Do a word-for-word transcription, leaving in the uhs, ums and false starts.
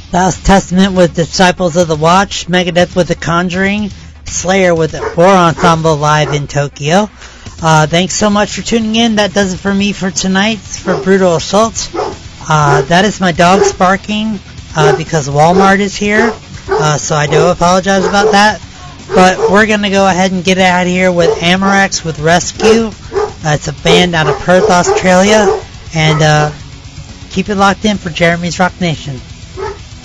That was Testament with Disciples of the Watch, Megadeth with The Conjuring, Slayer with the War Ensemble live in Tokyo. Uh, thanks so much for tuning in. That does it for me for tonight, for Brutal Assault. Uh, that is my dog's barking uh, because Walmart is here, uh, so I do apologize about that. But we're going to go ahead and get out of here with Amorex with Rescue. Uh, it's a band out of Perth, Australia. And uh, keep it locked in for Jeremy's Rock Nation.